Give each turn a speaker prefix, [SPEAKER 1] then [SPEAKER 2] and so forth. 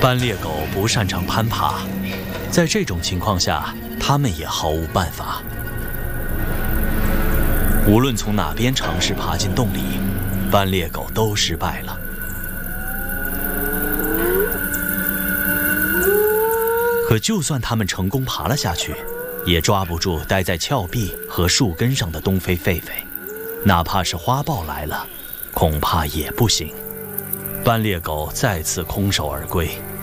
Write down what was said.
[SPEAKER 1] 斑鬣狗不擅长攀爬，在这种情况下，它们也毫无办法。无论从哪边尝试爬进洞里，斑鬣狗都失败了。可就算它们成功爬了下去，也抓不住待在峭壁和树根上的东非狒狒，哪怕是花豹来了，恐怕也不行。斑鬣狗再次空手而归。